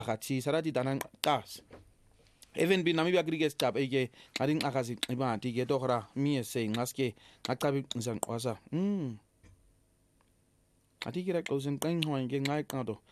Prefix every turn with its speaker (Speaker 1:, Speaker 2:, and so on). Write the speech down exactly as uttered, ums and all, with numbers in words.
Speaker 1: Khathi sarati danan qas. Even bin nami bakrike stap eke xarin akazi xibanti ke tohra mi say ngaske xaxabi ngisanqwasa. Mm. Athi kira qosen qengqwa nge ngai qado.